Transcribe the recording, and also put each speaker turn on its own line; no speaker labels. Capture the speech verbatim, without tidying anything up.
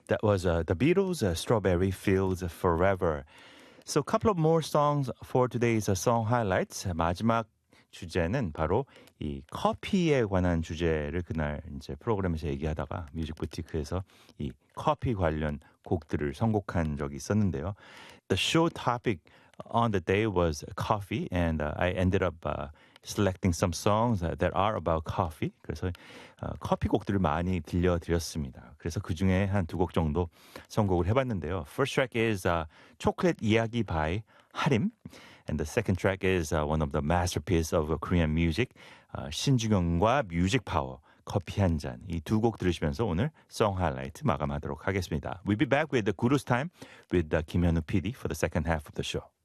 That was uh, the Beatles, uh, Strawberry Fields Forever. So a couple of more songs for today's uh, song highlights. 마지막 주제는 바로 이 커피에 관한 주제를 그날 이제 프로그램에서 얘기하다가 뮤직 부티크에서 이 커피 관련 곡들을 선곡한 적이 있었는데요. The show topic on the day was coffee, and uh, I ended up uh, selecting some songs uh, that are about coffee. 그래서 어, 커피 곡들을 많이 들려드렸습니다. 그래서 그 중에 한 두 곡 정도 선곡을 해봤는데요. First track is uh, 초콜릿 이야기 by 하림. And the second track is uh, one of the masterpieces of uh, Korean music, uh, 신중현과 뮤직 파워, 커피 한 잔. 이 두 곡 들으시면서 오늘 Song Highlight 마감하도록 하겠습니다. We'll be back with the Guru's Time with uh, 김현우 피디 for the second half of the show.